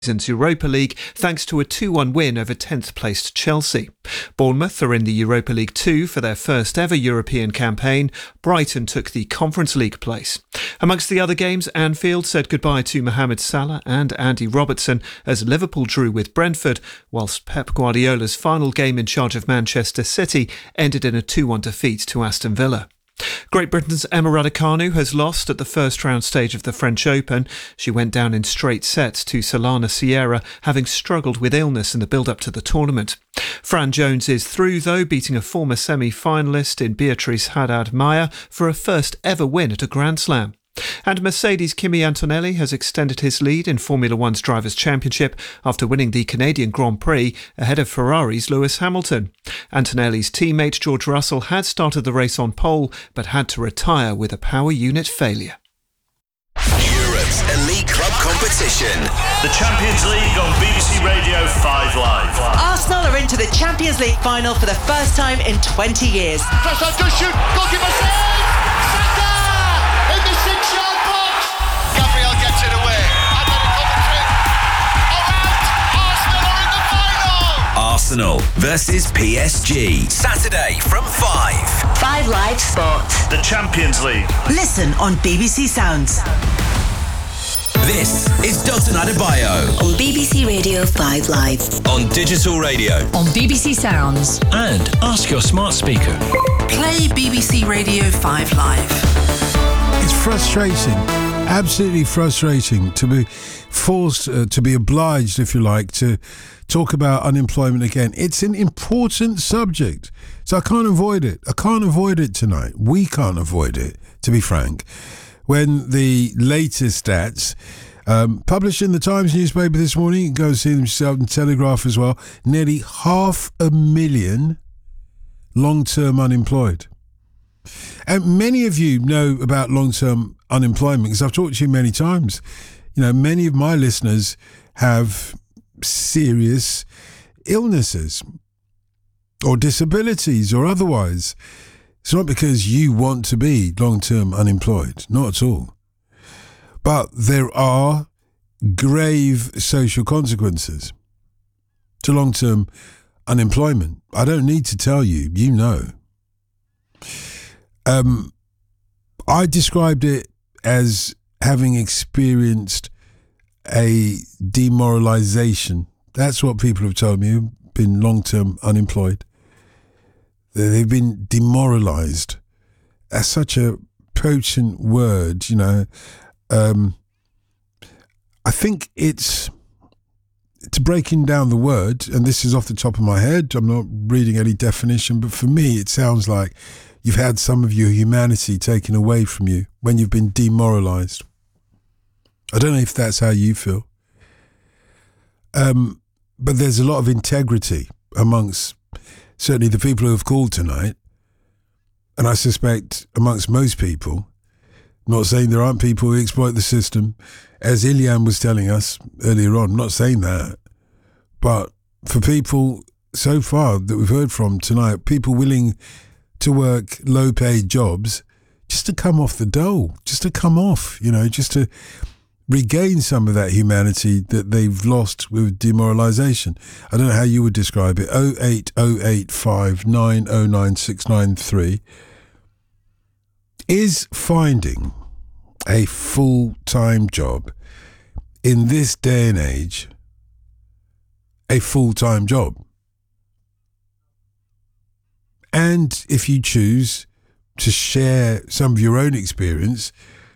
season's Europa League thanks to a 2-1 win over 10th placed Chelsea. Bournemouth are in the Europa League 2 for their first ever European campaign. Brighton took the Conference League place. Amongst the other games, Anfield said goodbye to Mohamed Salah and Andy Robertson as Liverpool drew with Brentford, whilst Pep Guardiola's final game in charge of Manchester City ended in a 2-1 defeat to Aston Villa. Great Britain's Emma Raducanu has lost at the first round stage of the French Open. She went down in straight sets to Solana Sierra, having struggled with illness in the build-up to the tournament. Fran Jones is through, though, beating a former semi-finalist in Beatrice Haddad-Maia for a first ever win at a Grand Slam. And Mercedes' Kimi Antonelli has extended his lead in Formula One's Drivers' Championship after winning the Canadian Grand Prix ahead of Ferrari's Lewis Hamilton. Antonelli's teammate George Russell had started the race on pole but had to retire with a power unit failure. Europe's elite club competition. The Champions League on BBC Radio 5 Live. Arsenal are into the Champions League final for the first time in 20 years. Trossard does shoot, goalkeeper save! Saka! In the 6-yard box! Gabriel gets it away. Atletico Madrid are out! Arsenal are in the final! Arsenal versus PSG. Saturday from 5. 5 Live Sport. The Champions League. Listen on BBC Sounds. This is Dalton Adebayo On BBC Radio 5 Live. on digital radio. On BBC Sounds. And ask your smart speaker. Play BBC Radio 5 Live. It's frustrating, absolutely frustrating to be forced, to be obliged, if you like, to talk about unemployment again. It's an important subject, so I can't avoid it. I can't avoid it tonight. We can't avoid it, to be frank. When the latest stats, published in the Times newspaper this morning, you can go see them yourself in Telegraph as well, nearly 500,000 long-term unemployed. And many of you know about long-term unemployment because I've talked to you many times. You know, many of my listeners have serious illnesses or disabilities or otherwise. It's not because you want to be long-term unemployed, not at all. But there are grave social consequences to long-term unemployment. I don't need to tell you, you know. I described it as having experienced a demoralisation. That's what people have told me who've been long-term unemployed. They've been demoralised. That's such a potent word, you know. I think it's breaking down the word, and this is off the top of my head. I'm not reading any definition, but for me, it sounds like you've had some of your humanity taken away from you when you've been demoralised. I don't know if that's how you feel. But there's a lot of integrity amongst certainly the people who have called tonight, and I suspect amongst most people. I'm not saying there aren't people who exploit the system, as Ilian was telling us earlier on. I'm not saying that. But for people so far that we've heard from tonight, people willing to work low-paid jobs just to come off the dole, just to come off, you know, just to regain some of that humanity that they've lost with demoralisation. I don't know how you would describe it. 08085909693. Is finding a full-time job in this day and age a full-time job? And if you choose to share some of your own experience